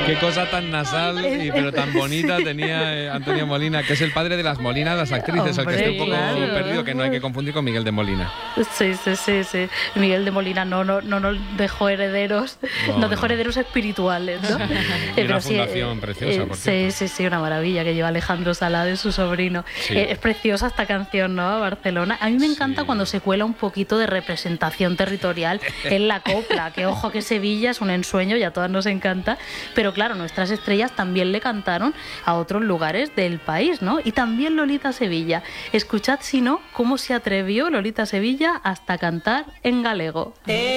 Qué cosa tan nasal, pero tan bonita tenía Antonio Molina, que es el padre de las Molinas, las actrices, Hombre, el que esté un poco claro. perdido, que no hay que confundir con Miguel de Molina. Sí. Miguel de Molina no dejó herederos, no dejó herederos espirituales, ¿no? Y una fundación preciosa, por cierto. Sí, una maravilla que lleva Alejandro Salades, su sobrino. Sí. Es preciosa esta canción, ¿no? Barcelona. A mí me encanta cuando se cuela un poquito de representación territorial en la copla, que ojo que Sevilla es un ensueño y a todas nos encanta, pero claro, nuestras estrellas también le cantaron a otros lugares del país, ¿no? Y también Lolita Sevilla. Escuchad, si no, cómo se atrevió Lolita Sevilla hasta cantar en galego.